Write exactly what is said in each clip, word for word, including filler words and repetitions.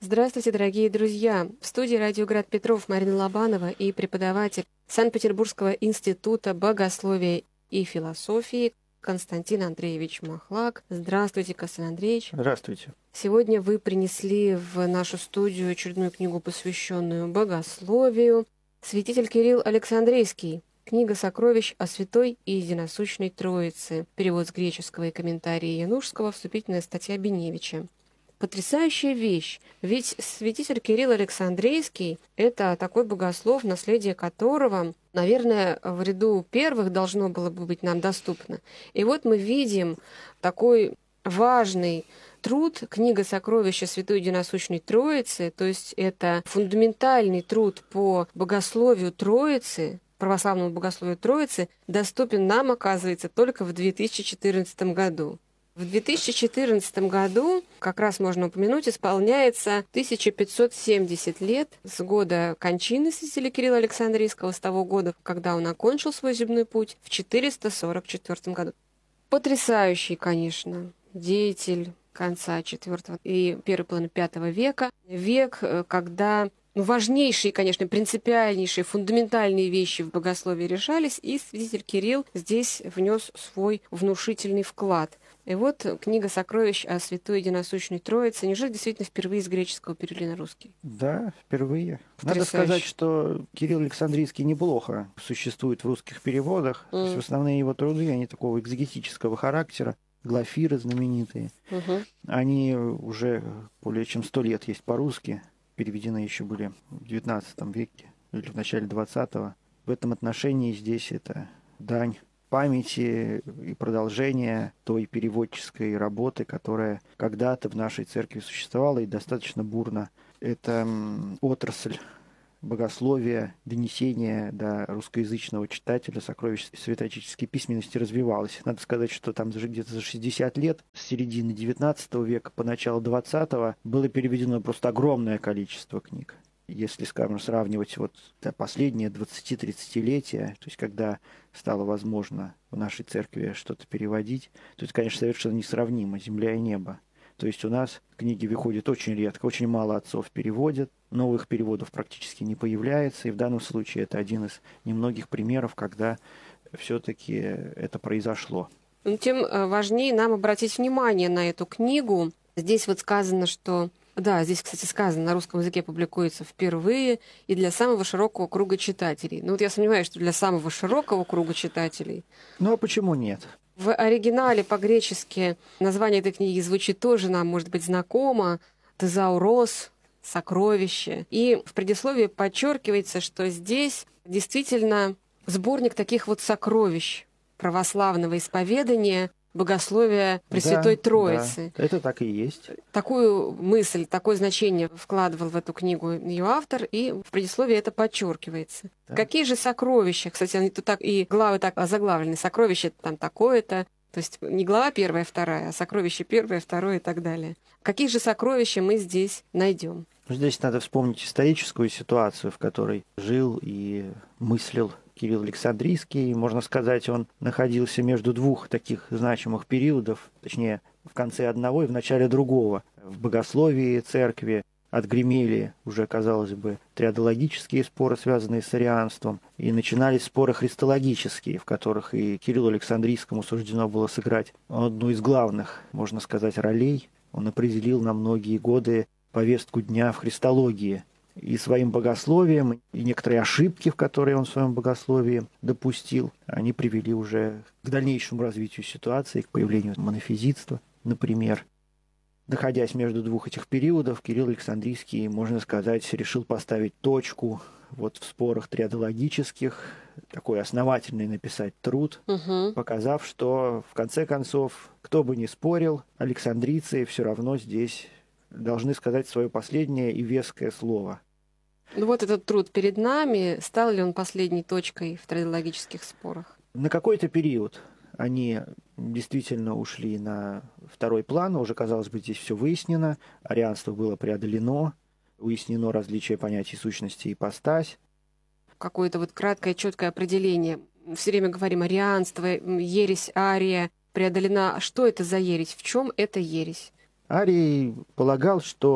Здравствуйте, дорогие друзья! В студии «Радио Град Петров» Марина Лобанова и преподаватель Санкт-Петербургского института богословия и философии Константин Андреевич Махлак. Здравствуйте, Константин Андреевич. Здравствуйте. Сегодня вы принесли в нашу студию очередную книгу, посвященную богословию. Святитель Кирилл Александрийский. Книга сокровищ о Святой и Единосущной Троице. Перевод с греческого и комментарии Янушского. Вступительная статья Беневича. Потрясающая вещь, ведь святитель Кирилл Александрийский – это такой богослов, наследие которого, наверное, в ряду первых должно было бы быть нам доступно. И вот мы видим такой важный труд, книга сокровища Святой Единосущной Троицы, то есть это фундаментальный труд по богословию Троицы, православному богословию Троицы, доступен нам, оказывается, только в две тысячи четырнадцатом году. В две тысячи четырнадцатом году, как раз можно упомянуть, исполняется тысяча пятьсот семьдесят лет с года кончины святителя Кирилла Александрийского, с того года, когда он окончил свой земной путь, в четыреста сорок четвёртом году. Потрясающий, конечно, деятель конца четвёртого и первой половины пятого века. Век, когда ну, важнейшие, конечно, принципиальнейшие, фундаментальные вещи в богословии решались, и святитель Кирилл здесь внес свой внушительный вклад. И вот книга сокровищ о Святой Единосущной Троице. Неужели действительно впервые из греческого перевели на русский? Да, впервые. Потрясающе. Надо сказать, что Кирилл Александрийский неплохо существует в русских переводах. Mm. То есть основные его труды, они такого экзегетического характера. Глафиры знаменитые. Uh-huh. Они уже более чем сто лет есть по-русски. Переведены еще были в девятнадцатом веке или в начале двадцатого. В этом отношении здесь это дань памяти и продолжение той переводческой работы, которая когда-то в нашей церкви существовала и достаточно бурно. Это отрасль богословия, донесения до русскоязычного читателя сокровищ святоотеческой письменности развивалась. Надо сказать, что там даже где-то за шестьдесят лет, с середины девятнадцатого века по начало двадцатого, было переведено просто огромное количество книг. Если, скажем, сравнивать вот последние двадцать-тридцатилетия, то есть когда стало возможно в нашей церкви что-то переводить, то это, конечно, совершенно несравнимо, земля и небо. То есть у нас книги выходят очень редко, очень мало отцов переводят, новых переводов практически не появляется, и в данном случае это один из немногих примеров, когда все-таки это произошло. Тем важнее нам обратить внимание на эту книгу. Здесь вот сказано, что... Да, здесь, кстати, сказано, на русском языке публикуется впервые и для самого широкого круга читателей. Ну вот я сомневаюсь, что для самого широкого круга читателей. Ну а почему нет? В оригинале по-гречески название этой книги звучит тоже нам, может быть, знакомо. «Тезаурос», «Сокровище». И в предисловии подчеркивается, что здесь действительно сборник таких вот сокровищ православного исповедания, богословия Пресвятой да, Троицы. Да, это так и есть. Такую мысль, такое значение вкладывал в эту книгу ее автор, и в предисловии это подчеркивается. Да. Какие же сокровища? Кстати, они тут так и главы так озаглавлены. Сокровище там такое-то. То есть не глава первая, вторая, а сокровище первое, второе и так далее. Какие же сокровища мы здесь найдем? Здесь надо вспомнить историческую ситуацию, в которой жил и мыслил Кирилл Александрийский. Можно сказать, он находился между двух таких значимых периодов, точнее, в конце одного и в начале другого. В богословии церкви отгремели уже, казалось бы, триадологические споры, связанные с арианством, и начинались споры христологические, в которых и Кириллу Александрийскому суждено было сыграть одну из главных, можно сказать, ролей. Он определил на многие годы повестку дня в христологии. И своим богословием, и некоторые ошибки, в которые он в своем богословии допустил, они привели уже к дальнейшему развитию ситуации, к появлению монофизитства, например. Находясь между двух этих периодов, Кирилл Александрийский, можно сказать, решил поставить точку вот в спорах триадологических, такой основательный написать труд, угу. показав, что, в конце концов, кто бы ни спорил, александрийцы все равно здесь должны сказать свое последнее и веское слово. Ну вот этот труд перед нами. Стал ли он последней точкой в триадологических спорах? На какой-то период они действительно ушли на второй план. Уже, казалось бы, здесь все выяснено. Арианство было преодолено. Уяснено различие понятий сущности и ипостась. Какое-то вот краткое, четкое определение. Все время говорим арианство, ересь, ария преодолена. Что это за ересь? В чем это ересь? Арий полагал, что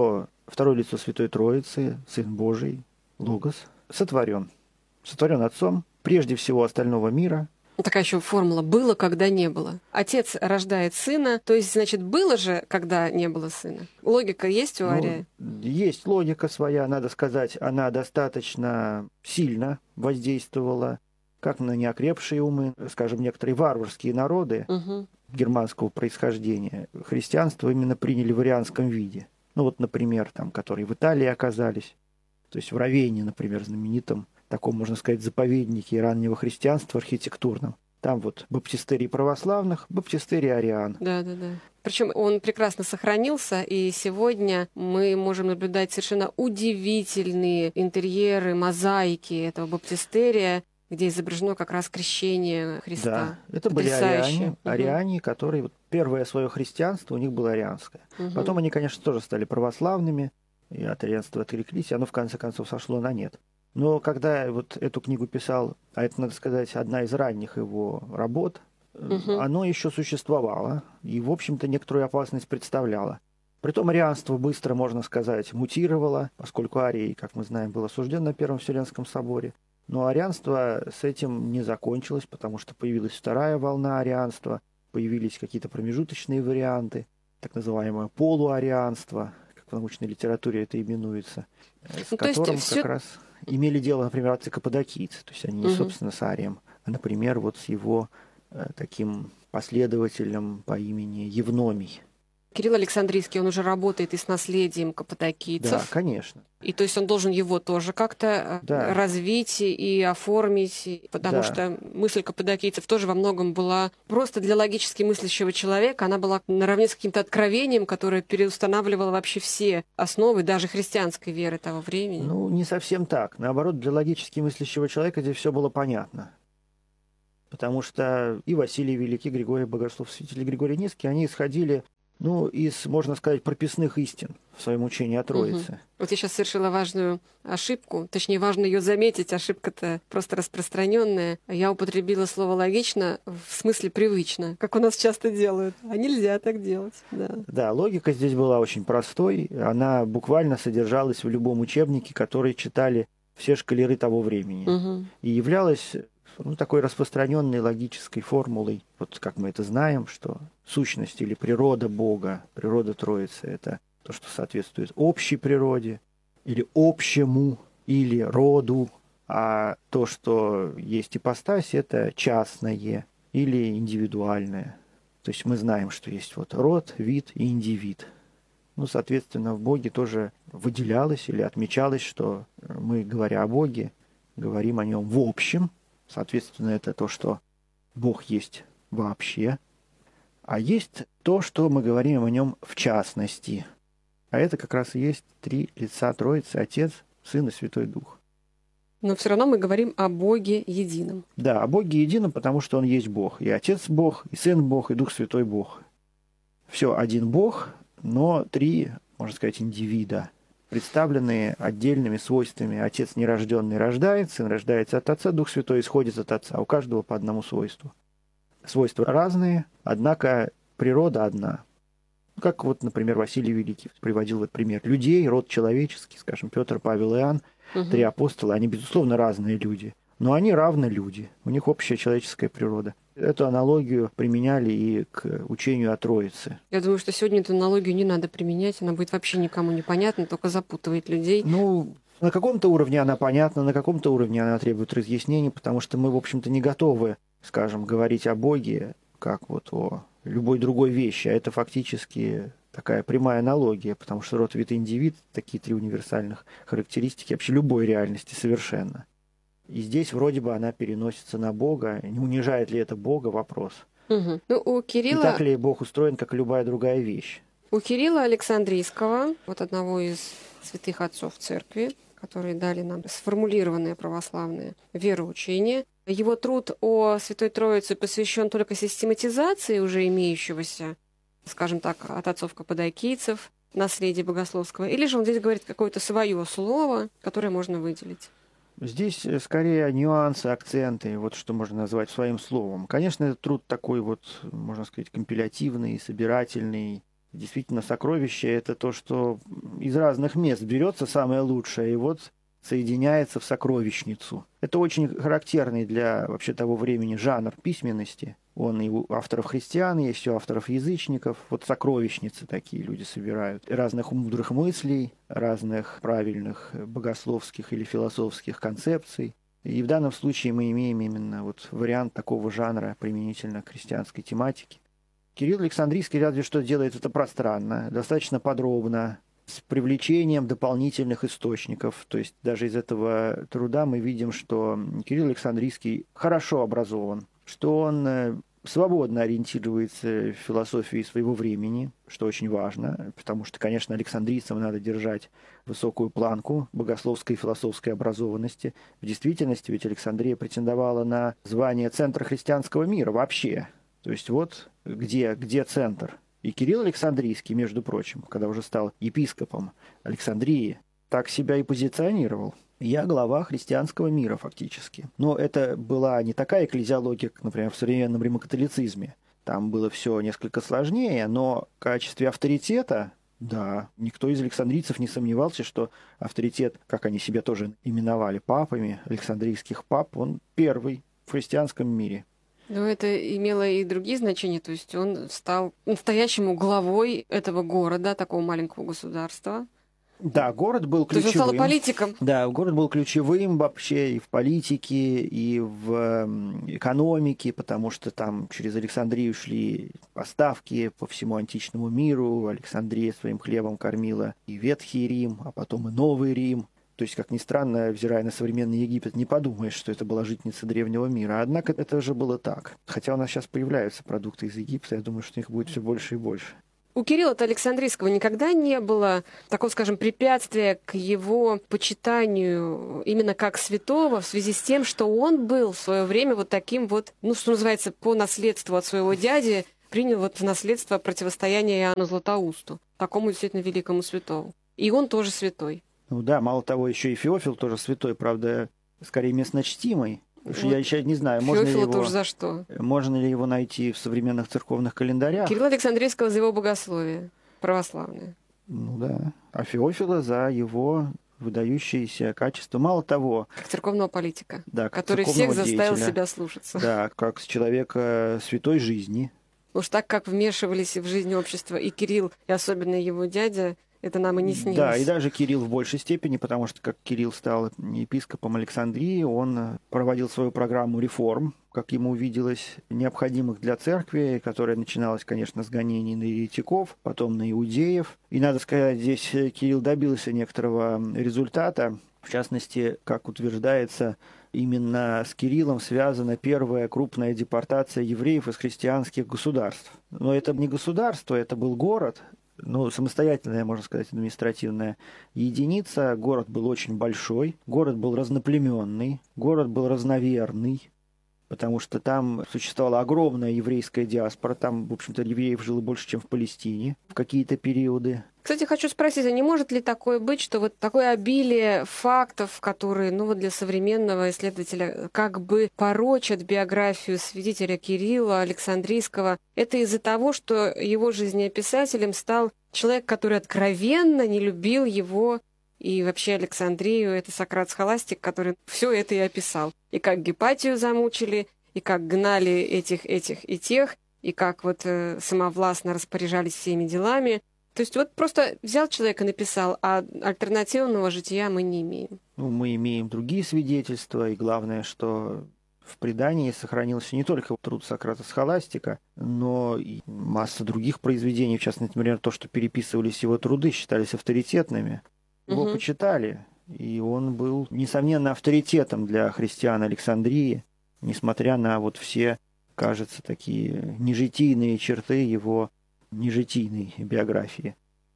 второе лицо Святой Троицы, Сын Божий, Логос, сотворен. Сотворен Отцом, прежде всего остального мира. Такая еще формула «было, когда не было». Отец рождает сына, то есть, значит, было же, когда не было сына. Логика есть у Ария? Ну, есть логика своя, надо сказать, она достаточно сильно воздействовала как на неокрепшие умы, скажем, некоторые варварские народы угу. германского происхождения. Христианство именно приняли в арианском виде. Ну вот, например, там, которые в Италии оказались, то есть в Равенне, например, знаменитом, таком, можно сказать, заповеднике раннего христианства архитектурном. Там вот баптистерий православных, баптистерий ариан. Да, да, да. Причем он прекрасно сохранился, и сегодня мы можем наблюдать совершенно удивительные интерьеры, мозаики этого баптистерия, где изображено как раз крещение Христа. Да, это были ариане, угу. ариане, которые... Вот, первое свое христианство у них было арианское. Угу. Потом они, конечно, тоже стали православными, и от арианства отреклись, и оно в конце концов сошло на нет. Но когда вот эту книгу писал, а это, надо сказать, одна из ранних его работ, угу. оно еще существовало и, в общем-то, некоторую опасность представляло. Притом арианство быстро, можно сказать, мутировало, поскольку Арий, как мы знаем, был осужден на Первом Вселенском соборе. Но арианство с этим не закончилось, потому что появилась вторая волна арианства, появились какие-то промежуточные варианты, так называемое полуарианство, как в научной литературе это именуется, с ну, которым как все... раз... имели дело, например, отцы каппадокийцы, то есть они не, угу. собственно, с Арием, а, например, вот с его э, таким последователем по имени Евномий. Кирилл Александрийский, он уже работает и с наследием каппадокийцев. Да, конечно. И то есть он должен его тоже как-то да. развить и оформить, потому да. что мысль каппадокийцев тоже во многом была просто для логически мыслящего человека, она была наравне с каким-то откровением, которое переустанавливало вообще все основы даже христианской веры того времени. Ну, не совсем так. Наоборот, для логически мыслящего человека здесь все было понятно. Потому что и Василий Великий, Григорий Богослов, святитель Григорий Низкий, они исходили... ну, из, можно сказать, прописных истин в своем учении о Троице. Угу. Вот я сейчас совершила важную ошибку, точнее, важно ее заметить, ошибка-то просто распространенная. Я употребила слово «логично» в смысле «привычно», как у нас часто делают. А нельзя так делать, да. Да, логика здесь была очень простой. Она буквально содержалась в любом учебнике, который читали все школяры того времени. Угу. И являлась... ну, такой распространенной логической формулой, вот как мы это знаем, что сущность или природа Бога, природа Троицы – это то, что соответствует общей природе, или общему, или роду, а то, что есть ипостась – это частное или индивидуальное. То есть мы знаем, что есть вот род, вид и индивид. Ну, соответственно, в Боге тоже выделялось или отмечалось, что мы, говоря о Боге, говорим о нем в общем. Соответственно, это то, что Бог есть вообще. А есть то, что мы говорим о нем в частности. А это как раз и есть три лица Троицы: Отец, Сын и Святой Дух. Но все равно мы говорим о Боге едином. Да, о Боге едином, потому что Он есть Бог. И Отец Бог, и Сын Бог, и Дух Святой Бог. Все один Бог, но три, можно сказать, индивида, представленные отдельными свойствами. Отец нерожденный рождает, Сын рождается от Отца, Дух Святой исходит от Отца. У каждого по одному свойству. Свойства разные, однако природа одна. Как вот, например, Василий Великий приводил вот пример людей, род человеческий, скажем, Петр, Павел и Иоанн, угу. три апостола, они, безусловно, разные люди, но они равны люди, у них общая человеческая природа. Эту аналогию применяли и к учению о Троице. Я думаю, что сегодня эту аналогию не надо применять, она будет вообще никому не понятна, только запутывает людей. Ну, на каком-то уровне она понятна, на каком-то уровне она требует разъяснений, потому что мы, в общем-то, не готовы, скажем, говорить о Боге как вот о любой другой вещи, а это фактически такая прямая аналогия, потому что род, вид и индивид, такие три универсальных характеристики вообще любой реальности совершенно. И здесь вроде бы она переносится на Бога. Не унижает ли это Бога? Вопрос. Угу. Ну, у Кирилла... И так ли Бог устроен, как любая другая вещь? У Кирилла Александрийского, вот одного из святых отцов церкви, которые дали нам сформулированное православное вероучение, его труд о Святой Троице посвящен только систематизации уже имеющегося, скажем так, от отцов каппадокийцев, наследия богословского, или же он здесь говорит какое-то свое слово, которое можно выделить? Здесь скорее нюансы, акценты, вот что можно назвать своим словом. Конечно, этот труд такой вот, можно сказать, компилятивный, собирательный. Действительно, сокровище – это то, что из разных мест берется самое лучшее, и вот соединяется в сокровищницу. Это очень характерный для вообще того времени жанр письменности. Он и у авторов христиан есть, и у авторов язычников. Вот сокровищницы такие люди собирают. Разных мудрых мыслей, разных правильных богословских или философских концепций. И в данном случае мы имеем именно вот вариант такого жанра применительно к христианской тематике. Кирилл Александрийский разве что делает это пространно, достаточно подробно, с привлечением дополнительных источников. То есть даже из этого труда мы видим, что Кирилл Александрийский хорошо образован, что он свободно ориентируется в философии своего времени, что очень важно, потому что, конечно, александрийцам надо держать высокую планку богословской и философской образованности. В действительности ведь Александрия претендовала на звание центра христианского мира вообще. То есть вот где, где центр. И Кирилл Александрийский, между прочим, когда уже стал епископом Александрии, так себя и позиционировал. Я глава христианского мира фактически. Но это была не такая экклезиология, как, например, в современном римокатолицизме. Там было все несколько сложнее, но в качестве авторитета, да, никто из александрийцев не сомневался, что авторитет, как они себя тоже именовали папами, александрийских пап, он первый в христианском мире. Но это имело и другие значения, то есть он стал настоящему главой этого города, такого маленького государства. Да, город был ключевым. То есть он стал политиком. Да, город был ключевым вообще и в политике, и в экономике, потому что там через Александрию шли поставки по всему античному миру. Александрия своим хлебом кормила и Ветхий Рим, а потом и Новый Рим. То есть, как ни странно, взирая на современный Египет, не подумаешь, что это была житница древнего мира. Однако это же было так. Хотя у нас сейчас появляются продукты из Египта, я думаю, что их будет все больше и больше. У Кирилла-то Александрийского никогда не было такого, скажем, препятствия к его почитанию именно как святого в связи с тем, что он был в свое время вот таким вот, ну, что называется, по наследству от своего дяди, принял вот в наследство противостояние Иоанну Златоусту, такому действительно великому святому. И он тоже святой. Ну да, мало того, еще и Феофил тоже святой, правда, скорее местночтимый. Потому что вот. Я еще не знаю, можно ли, его, тоже за что? можно ли его найти в современных церковных календарях. Кирилла Александрийского за его богословие православное. Ну да. А Феофила за его выдающиеся качества. Мало того... Как церковного политика, да, как который всех заставил деятеля, себя слушаться. Да, как с человека святой жизни. Уж так, как вмешивались в жизнь общества и Кирилл, и особенно его дядя, это нам и не снилось. Да, и даже Кирилл в большей степени, потому что как Кирилл стал епископом Александрии, он проводил свою программу реформ, как ему виделось, необходимых для церкви, которая начиналась, конечно, с гонений на еретиков, потом на иудеев. И, надо сказать, здесь Кирилл добился некоторого результата. В частности, как утверждается, именно с Кириллом связана первая крупная депортация евреев из христианских государств. Но это не государство, это был город, ну, самостоятельная, можно сказать, административная единица. Город был очень большой, город был разноплеменный, город был разноверный, потому что там существовала огромная еврейская диаспора, там, в общем-то, евреев жило больше, чем в Палестине в какие-то периоды. Кстати, хочу спросить, а не может ли такое быть, что вот такое обилие фактов, которые, ну вот для современного исследователя как бы порочат биографию святителя Кирилла Александрийского, это из-за того, что его жизнеописателем стал человек, который откровенно не любил его и вообще Александрию, это Сократ Схоластик, который все это и описал. И как Гипатию замучили, и как гнали этих, этих и тех, и как вот э, самовластно распоряжались всеми делами. То есть вот просто взял человек и написал, а альтернативного жития мы не имеем. Ну, мы имеем другие свидетельства, и главное, что в предании сохранился не только труд Сократа Схоластика, но и масса других произведений, в частности, например, то, что переписывались его труды, считались авторитетными. Его угу. почитали, и он был, несомненно, авторитетом для христиан Александрии, несмотря на вот все, кажется, такие нежитийные черты его нежитийной биографии.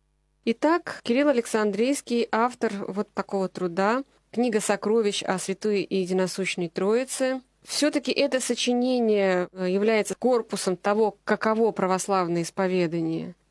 Итак, Кирилл Александрийский, автор вот такого труда, книга «Сокровищ о святой и единосущной Троице». Все-таки это сочинение является корпусом того, каково православное исповедание.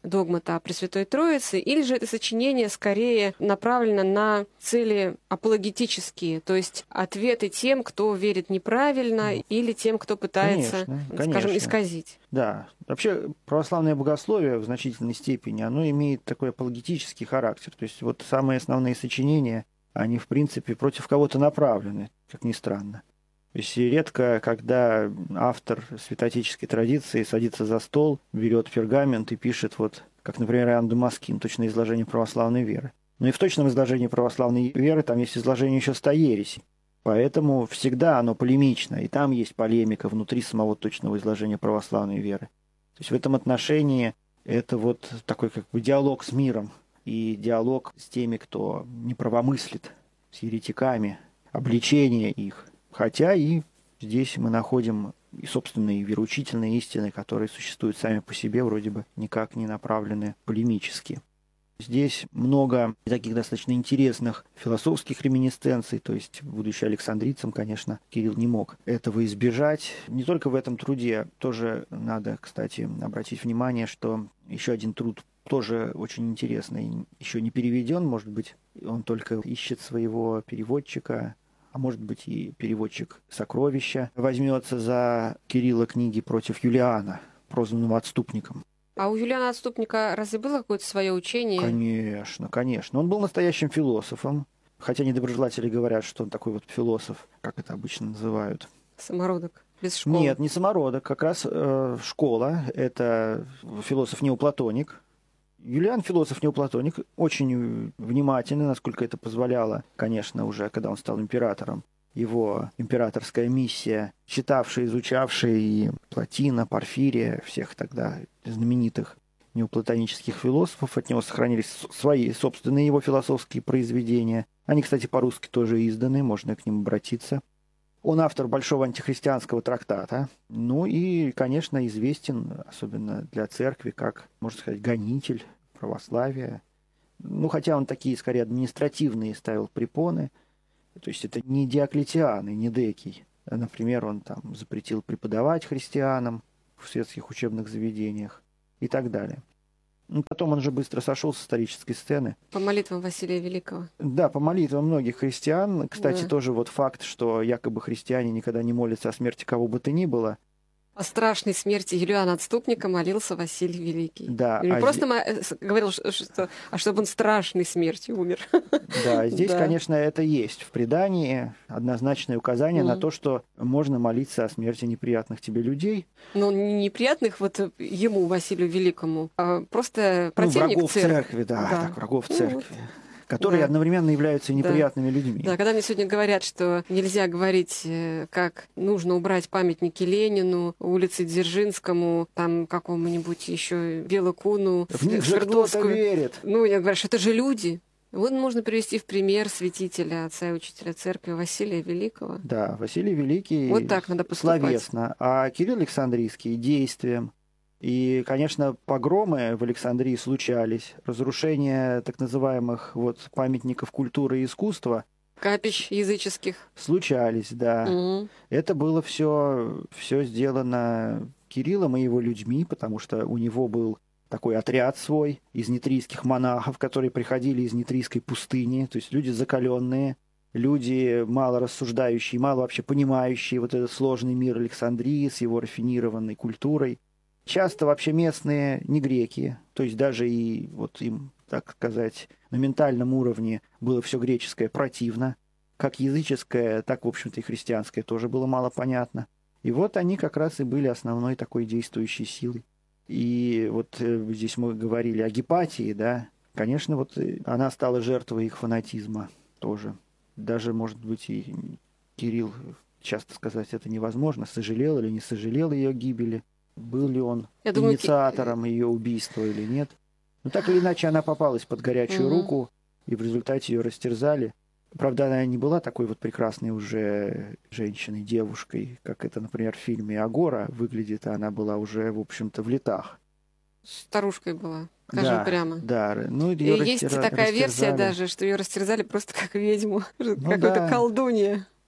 догмата о Пресвятой Троице, или же это сочинение скорее направлено на цели апологетические, то есть ответы тем, кто верит неправильно, ну, или тем, кто пытается, конечно, скажем, конечно. исказить. Да. Вообще православное богословие в значительной степени, оно имеет такой апологетический характер. То есть вот самые основные сочинения, они, в принципе, против кого-то направлены, как ни странно. То есть редко, когда автор святоотеческой традиции садится за стол, берет пергамент и пишет, вот, как, например, Иоанн Дамаскин, точное изложение православной веры. Но и в точном изложении православной веры там есть изложение еще ста ересей. Поэтому всегда оно полемично, и там есть полемика внутри самого точного изложения православной веры. То есть в этом отношении это вот такой как бы диалог с миром и диалог с теми, кто неправомыслит, с еретиками, обличение их. Хотя и здесь мы находим и собственные вероучительные истины, которые существуют сами по себе, вроде бы никак не направлены полемически. Здесь много таких достаточно интересных философских реминисценций, то есть, будучи александрийцем, конечно, Кирилл не мог этого избежать. Не только в этом труде, тоже надо, кстати, обратить внимание, что еще один труд тоже очень интересный, еще не переведен, может быть, он только ищет своего переводчика, а может быть и переводчик Сокровища возьмется за Кирилла книги против Юлиана, прозванного отступником. А у Юлиана Отступника разве было какое-то свое учение? Конечно, конечно. Он был настоящим философом, хотя недоброжелатели говорят, что он такой вот философ, как это обычно называют. Самородок, без школы. Нет, не самородок, как раз э, школа, это философ-неоплатоник. Юлиан философ-неоплатоник, очень внимательный, насколько это позволяло, конечно, уже когда он стал императором. Его императорская миссия, читавший, изучавший и Платина, Порфирия, всех тогда знаменитых неоплатонических философов, от него сохранились свои собственные его философские произведения. Они, кстати, по-русски тоже изданы, можно к ним обратиться. Он автор большого антихристианского трактата. Ну и, конечно, известен, особенно для церкви, как, можно сказать, гонитель православия. Ну, хотя он такие, скорее, административные ставил препоны. То есть это не Диоклетиан и не Декий. Например, он там запретил преподавать христианам в светских учебных заведениях и так далее. Ну, потом он же быстро сошел с исторической сцены. По молитвам Василия Великого. Да, по молитвам многих христиан. Кстати, да. тоже вот факт, что якобы христиане никогда не молятся о смерти кого бы то ни было. О страшной смерти Юлиана Отступника молился Василий Великий. Да, и не а просто здесь... говорил, что, а чтобы он страшной смертью умер. Да, здесь, да. конечно, это есть в предании однозначное указание mm. на то, что можно молиться о смерти неприятных тебе людей. Но не неприятных вот ему, Василию Великому, а просто противник ну, врагов церкви. церкви, да, да. так, врагов ну, церкви. Вот. которые да. одновременно являются неприятными да. людьми. Да, когда мне сегодня говорят, что нельзя говорить, как нужно убрать памятники Ленину, улице Дзержинскому, там какому-нибудь еще Белокуну, в них же кто-то верит. Ну, я говорю, что это же люди. Вот можно привести в пример святителя, отца и учителя церкви Василия Великого. Да, Василий Великий вот так надо поступать. Словесно, а Кирилл Александрийский действием. И, конечно, погромы в Александрии случались, разрушение так называемых вот памятников культуры и искусства. Капищ языческих. Случались, да. Угу. Это было все, все сделано Кириллом и его людьми, потому что у него был такой отряд свой из нитрийских монахов, которые приходили из нитрийской пустыни, то есть люди закаленные, люди мало рассуждающие, мало вообще понимающие вот этот сложный мир Александрии с его рафинированной культурой. Часто вообще местные не греки, то есть даже и вот им, так сказать, на ментальном уровне было все греческое противно, как языческое, так, в общем-то, и христианское тоже было мало понятно. И вот они как раз и были основной такой действующей силой. И вот э, здесь мы говорили о Гипатии, да, конечно, вот она стала жертвой их фанатизма тоже. Даже, может быть, и Кирилл, часто сказать это невозможно, сожалел или не сожалел ее гибели. Был ли он Я инициатором думаю... ее убийства или нет. Но так или иначе она попалась под горячую угу. руку, и в результате ее растерзали. Правда, она не была такой вот прекрасной уже женщиной, девушкой, как это, например, в фильме «Агора» выглядит, а она была уже, в общем-то, в летах. Старушкой была, скажем да, прямо. Да, ну, ее Есть растер... такая растерзали. версия даже, что ее растерзали просто как ведьму, ну, какую-то да. колдунья.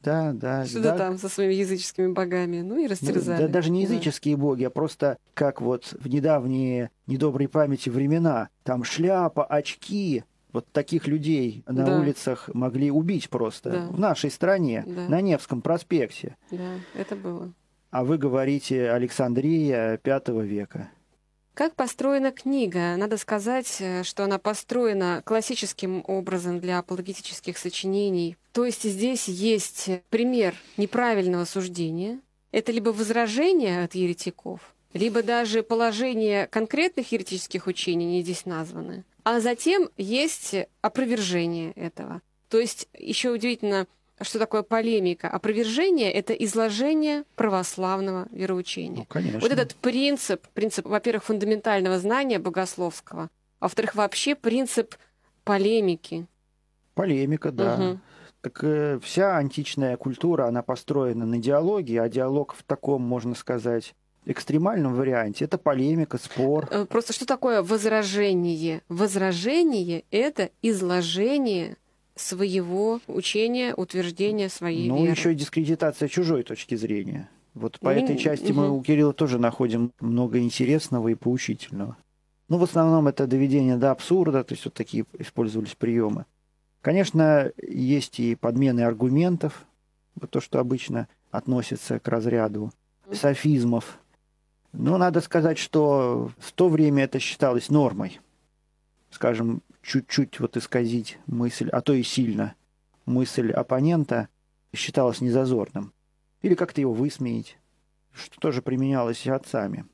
Да, да. Что-то да. там со своими языческими богами. Ну и растерзали. Да, даже не языческие да. боги, а просто как вот в недавние недоброй памяти времена. Там шляпа, очки. Вот таких людей на да. улицах могли убить просто. Да. В нашей стране, да. на Невском проспекте. Да, это было. А вы говорите Александрия пятого века. Как построена книга? Надо сказать, что она построена классическим образом для апологетических сочинений. То есть здесь есть пример неправильного суждения. Это либо возражение от еретиков, либо даже положение конкретных еретических учений не здесь названы. А затем есть опровержение этого. То есть еще удивительно, что такое полемика. Опровержение — это изложение православного вероучения. Ну, конечно. Вот этот принцип, принцип, во-первых, фундаментального знания богословского, а во-вторых, вообще принцип полемики. Полемика, да. Угу. Так э, вся античная культура, она построена на диалоге, а диалог в таком, можно сказать, экстремальном варианте — это полемика, спор. Просто что такое возражение? Возражение — это изложение своего учения, утверждения своей ну, веры. Ну, еще и дискредитация чужой точки зрения. Вот по ну, этой части угу. мы у Кирилла тоже находим много интересного и поучительного. Ну, в основном это доведение до абсурда, то есть вот такие использовались приемы. Конечно, есть и подмены аргументов, вот то, что обычно относится к разряду софизмов. Но надо сказать, что в то время это считалось нормой. Скажем, чуть-чуть вот исказить мысль, а то и сильно мысль оппонента считалось незазорным. Или как-то его высмеять, что тоже применялось и отцами.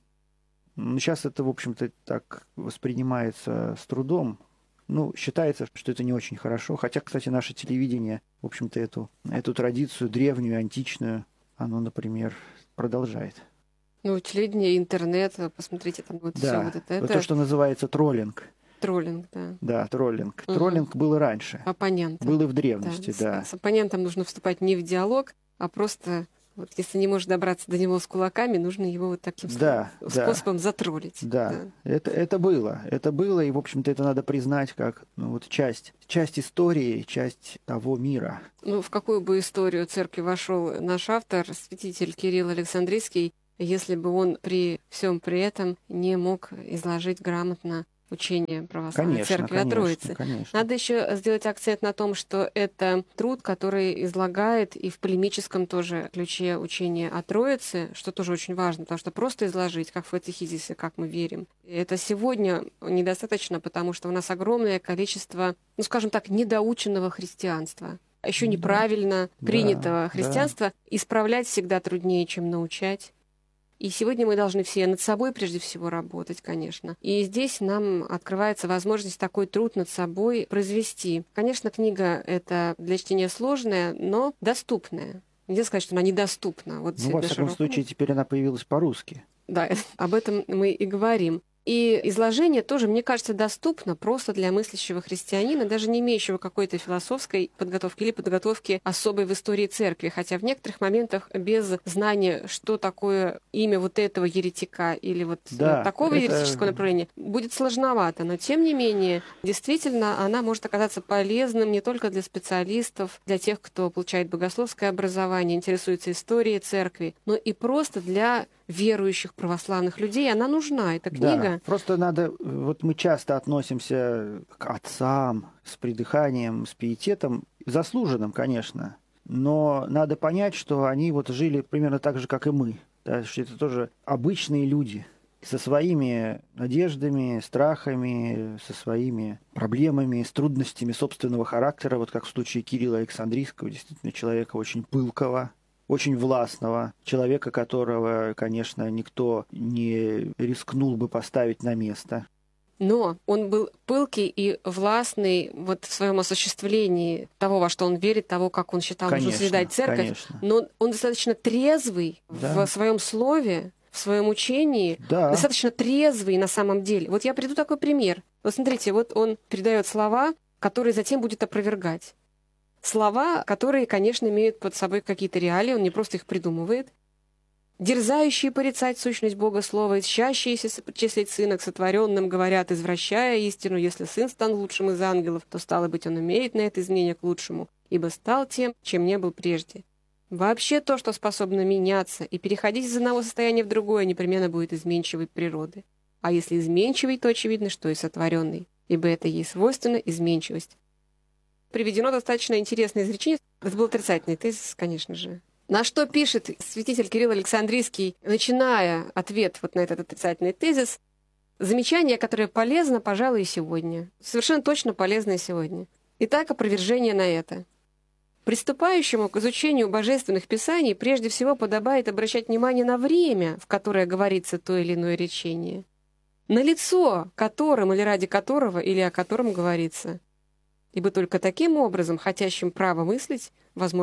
Но сейчас это, в общем-то, так воспринимается с трудом. Ну, считается, что это не очень хорошо. Хотя, кстати, наше телевидение, в общем-то, эту, эту традицию древнюю, античную, оно, например, продолжает. Ну, телевидение, интернет, посмотрите, там вот да, все вот это. Вот это... то, что называется троллинг. Троллинг, да. Да, троллинг. Угу. Троллинг был и раньше. Оппонент. Был и в древности, да. да. С, с оппонентом нужно вступать не в диалог, а просто, вот, если не можешь добраться до него с кулаками, нужно его вот таким да, способом да. затроллить. Да, да. Это, это было. Это было, и, в общем-то, это надо признать как ну, вот часть, часть истории, часть того мира. Ну, в какую бы историю церкви вошел наш автор, святитель Кирилл Александрийский, если бы он при всем при этом не мог изложить грамотно учение православной конечно, церкви о Троице. Конечно. Надо еще сделать акцент на том, что это труд, который излагает и в полемическом тоже ключе учение о Троице, что тоже очень важно, потому что просто изложить, как в катехизисе, как мы верим, это сегодня недостаточно, потому что у нас огромное количество, ну, скажем так, недоученного христианства. А еще неправильно да, принятого да, христианства да. исправлять всегда труднее, чем научать. И сегодня мы должны все над собой прежде всего работать, конечно. И здесь нам открывается возможность такой труд над собой произвести. Конечно, книга эта для чтения сложная, но доступная. Нельзя сказать, что она недоступна. Вот ну, во всяком широкому. случае, теперь она появилась по-русски. Да, об этом мы и говорим. И изложение тоже, мне кажется, доступно просто для мыслящего христианина, даже не имеющего какой-то философской подготовки или подготовки особой в истории церкви. Хотя в некоторых моментах без знания, что такое имя вот этого еретика или вот да, такого это... еретического направления, будет сложновато. Но тем не менее, действительно, она может оказаться полезным не только для специалистов, для тех, кто получает богословское образование, интересуется историей церкви, но и просто для верующих православных людей. Она нужна, эта книга. Да, просто надо, вот мы часто относимся к отцам с придыханием, с пиететом, заслуженным, конечно, но надо понять, что они вот жили примерно так же, как и мы, да, что это тоже обычные люди со своими надеждами, страхами, со своими проблемами, с трудностями собственного характера, вот как в случае Кирилла Александрийского, действительно человека очень пылкого, очень властного, человека, которого, конечно, никто не рискнул бы поставить на место. Но он был пылкий и властный вот в своем осуществлении того, во что он верит, того, как он считал нужно созидать церковь. Конечно. Но он достаточно трезвый да. в своем слове, в своем учении, да. достаточно трезвый на самом деле. Вот я приведу такой пример. Вот смотрите, вот он передает слова, которые затем будет опровергать. Слова, которые, конечно, имеют под собой какие-то реалии, он не просто их придумывает. Дерзающие порицать сущность Бога Слова, ищащиеся сопричислить Сына к сотворенным, говорят, извращая истину, если Сын стал лучшим из ангелов, то, стало быть, он умеет на это изменение к лучшему, ибо стал тем, чем не был прежде. Вообще то, что способно меняться и переходить из одного состояния в другое, непременно будет изменчивой природы. А если изменчивый, то очевидно, что и сотворенный, ибо это ей свойственна изменчивость. Приведено достаточно интересное изречение. Это был отрицательный тезис, конечно же. На что пишет святитель Кирилл Александрийский, начиная ответ вот на этот отрицательный тезис, замечание, которое полезно, пожалуй, и сегодня. Совершенно точно полезно и сегодня. Итак, опровержение на это. Приступающему к изучению божественных писаний прежде всего подобает обращать внимание на время, в которое говорится то или иное речение, на лицо, которым или ради которого или о котором говорится. Ибо только таким образом, хотящим право мыслить, возможно,